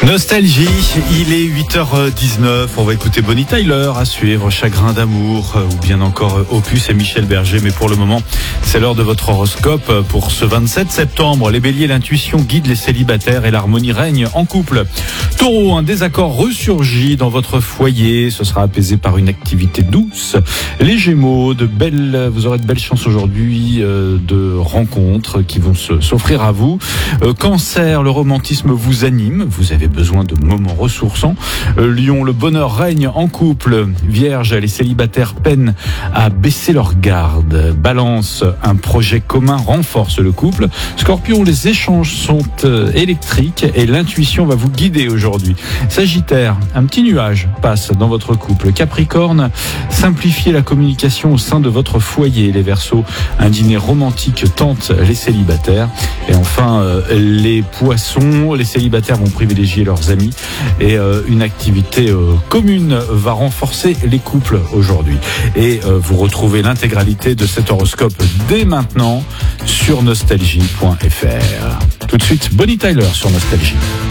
Nostalgie, il est 8h19, on va écouter Bonnie Tyler à suivre, Chagrin d'amour ou bien encore Opus et Michel Berger, mais pour le moment c'est l'heure de votre horoscope pour ce 27 septembre. Les béliers, l'intuition guide les célibataires et l'harmonie règne en couple. Taureau, un désaccord ressurgit dans votre foyer, ce sera apaisé par une activité douce. Les gémeaux, vous aurez de belles chances aujourd'hui de rencontres qui vont s'offrir à vous. Cancer, le romantisme vous anime, vous avez besoin de moments ressourçants. Lion, le bonheur règne en couple. Vierge, les célibataires peinent à baisser leur garde. Balance, un projet commun renforce le couple. Scorpion, les échanges sont électriques et l'intuition va vous guider aujourd'hui. Sagittaire, un petit nuage passe dans votre couple. Capricorne, simplifiez la communication au sein de votre foyer. Les Verseaux, un dîner romantique tente les célibataires. Et enfin, les Poissons, les célibataires vont privilégier leurs amis et une activité commune va renforcer les couples aujourd'hui. Et vous retrouvez l'intégralité de cet horoscope dès maintenant sur nostalgie.fr. Tout de suite, Bonnie Tyler sur Nostalgie.